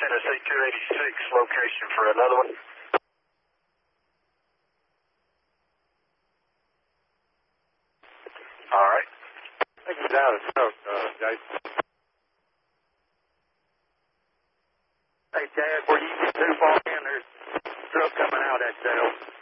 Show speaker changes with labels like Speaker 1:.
Speaker 1: NSA 286 location for another one. All right.
Speaker 2: I think he's out of stroke, Jason.
Speaker 3: Hey, Chad, where you get too far in, there's truck coming out that tail.